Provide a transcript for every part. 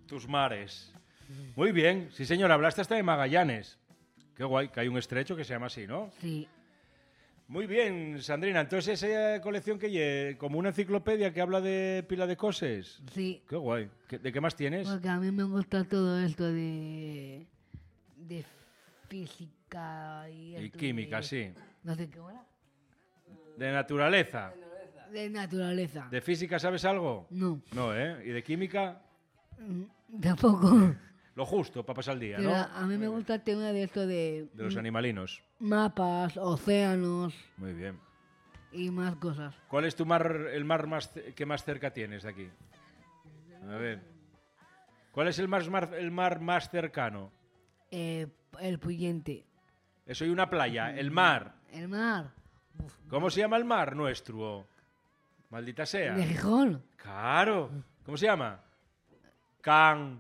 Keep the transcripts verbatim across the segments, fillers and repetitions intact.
tus mares. Muy bien, sí señor, hablaste hasta de Magallanes. Qué guay, que hay un estrecho que se llama así, ¿no? Sí. Muy bien, Sandrina, entonces esa colección que lle, como una enciclopedia que habla de pila de cosas. Sí. Qué guay. ¿De qué más tienes? Porque a mí me gusta todo esto de... de física y... Y esto química, de, sí. No sé qué era. De naturaleza. De naturaleza. ¿De física sabes algo? No. No, ¿eh? ¿Y de química? Mm, Tampoco. Lo justo para pasar el día, Pero ¿no? a mí me gusta el tema de esto de... De los animalinos. mapas, océanos Muy bien. y más cosas. ¿Cuál es tu mar, el mar más ce- que más cerca tienes de aquí? A ver. ¿Cuál es el, más mar, el mar más cercano? Eh, el Puyente. Eso y una playa, el mar. El mar. Uf, ¿Cómo se llama el mar nuestro? Maldita sea. de Gijón. Claro. ¿Cómo se llama? Can.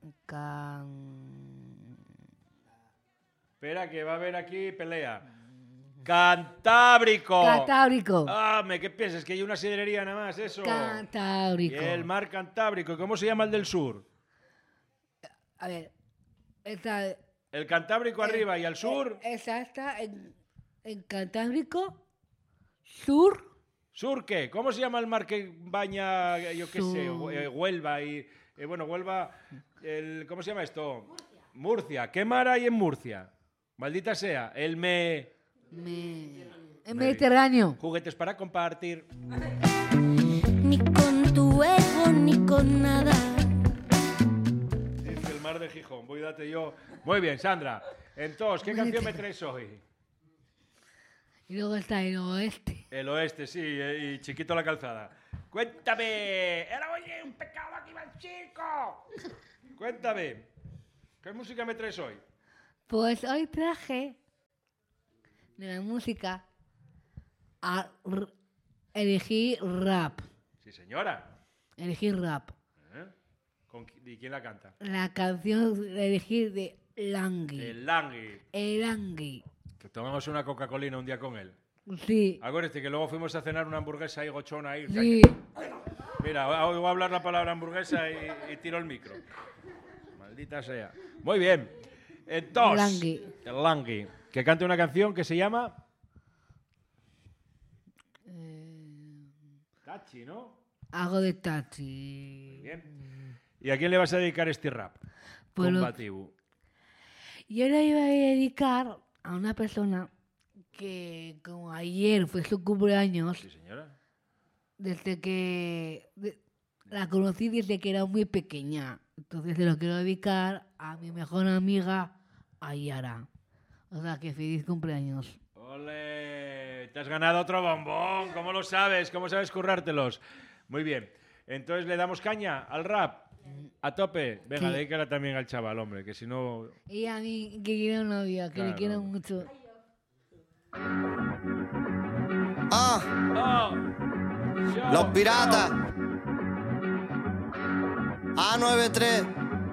Can... Espera, que va a haber aquí pelea. Cantábrico. Cantábrico. Ah, me ¿qué piensas? Que hay una sidrería nada más, eso. Cantábrico. Y el mar Cantábrico. ¿Cómo se llama el del sur? A ver, esta, El Cantábrico arriba y al sur. esa está en, en Cantábrico, sur, ¿Sur qué? ¿Cómo se llama el mar que baña, yo qué sé, Sur. eh, Huelva y... eh, bueno, Huelva... El, ¿cómo se llama esto? Murcia. Murcia. ¿Qué mar hay en Murcia? Maldita sea. El me... me, el Mediterráneo. Juguetes para compartir. Ni con tu ego, ni con nada. Es el mar de Gijón. Voy a darte yo... Muy bien, Sandra. Entonces, ¿qué canción me traes hoy? Y luego está el oeste. El oeste, sí, eh, y Chiquito la calzada. Cuéntame. Era oye, un pecado aquí va el chico. Cuéntame. ¿Qué música me traes hoy? Pues hoy traje de la música a r- elegí rap. Sí, señora. Elegí rap. ¿Eh? ¿Con qui- ¿Y quién la canta? La canción la elegí de Langui. El Langui. El Langui. Que tomamos una Coca-Colina un día con él. Sí. Acuérdate que luego fuimos a cenar una hamburguesa ahí gochona ahí. Sí. Mira, voy a hablar la palabra hamburguesa y, y tiro el micro. Maldita sea. Muy bien. Entonces, Langui. el Langui, que cante una canción que se llama Eh, Tachi, ¿no? Hago de taxi. Bien. ¿Y a quién le vas a dedicar este rap? Pues lo- Combativo. Yo le iba a dedicar a una persona que como ayer fue su cumpleaños, Sí, señora. desde que de- la conocí desde que era muy pequeña. Entonces se lo quiero dedicar a mi mejor amiga, Ayara. O sea, que feliz cumpleaños. ¡Ole! Te has ganado otro bombón. ¿Cómo lo sabes? ¿Cómo sabes currártelos? Muy bien. Entonces le damos caña al rap. A tope. Venga, Sí. dedícala también al chaval, hombre, que si no... Y a mí, que quiero una novia, que Claro. le quiero mucho. Ah, ¡Oh! los piratas. A noventa y tres.